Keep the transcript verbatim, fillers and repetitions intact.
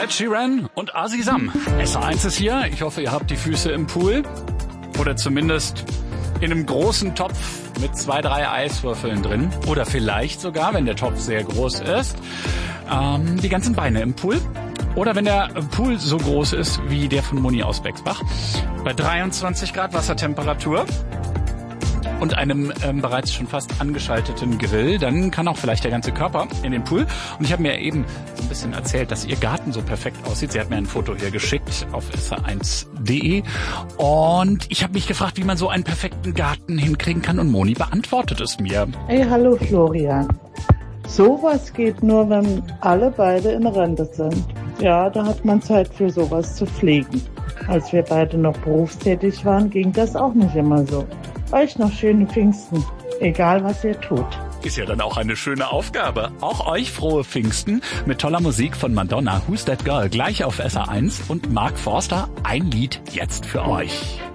Ed Sheeran und Azizam. S A eins ist hier. Ich hoffe, ihr habt die Füße im Pool. Oder zumindest in einem großen Topf mit zwei, drei Eiswürfeln drin. Oder vielleicht sogar, wenn der Topf sehr groß ist, ähm, die ganzen Beine im Pool. Oder wenn der Pool so groß ist wie der von Moni aus Bexbach. Bei dreiundzwanzig Grad Wassertemperatur und einem ähm, bereits schon fast angeschalteten Grill, dann kann auch vielleicht der ganze Körper in den Pool. Und ich habe mir eben so ein bisschen erzählt, dass ihr Garten so perfekt aussieht. Sie hat mir ein Foto hier geschickt auf S A eins punkt de und ich habe mich gefragt, wie man so einen perfekten Garten hinkriegen kann und Moni beantwortet es mir. Hey, hallo Florian. Sowas geht nur, wenn alle beide in Rente sind. Ja, da hat man Zeit für sowas zu pflegen. Als wir beide noch berufstätig waren, ging das auch nicht immer so. Euch noch schöne Pfingsten, egal was ihr tut. Ist ja dann auch eine schöne Aufgabe. Auch euch frohe Pfingsten mit toller Musik von Madonna, Who's That Girl, gleich auf S A eins und Mark Forster, ein Lied jetzt für euch.